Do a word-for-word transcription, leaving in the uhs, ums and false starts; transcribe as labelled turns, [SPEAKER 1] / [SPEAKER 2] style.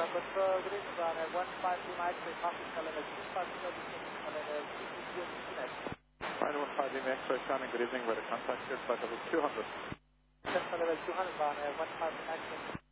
[SPEAKER 1] Control, good evening, Ryanair one five two X-ray, Passenger level two five two, level two two zero Net.
[SPEAKER 2] Ryanair one five two X-ray, Shannon, good evening, weather contact here, flight level two hundred.
[SPEAKER 1] Passenger level two hundred, Ryanair one five two X-ray.